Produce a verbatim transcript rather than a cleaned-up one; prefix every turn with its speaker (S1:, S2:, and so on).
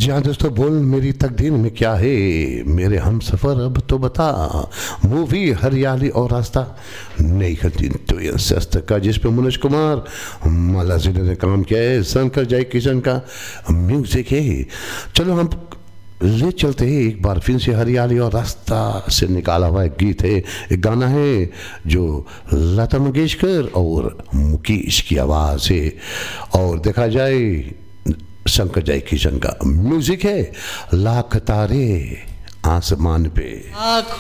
S1: जी हाँ दोस्तों, बोल मेरी तकदीर में क्या है मेरे हम सफ़र अब तो बता। मूवी हरियाली और रास्ता नई खती तो ये सस्त का जिस पे मनोज कुमार माला जिले ने काम किया है, शंकर जय किशन का म्यूजिक है। चलो हम ले चलते हैं एक बार फिर से हरियाली और रास्ता से निकाला हुआ एक गीत है, एक गाना है जो लता मंगेशकर और मुकेश की आवाज़ है। और देखा जाए शंकर जय किशन का म्यूजिक है, लाख तारे आसमान पे।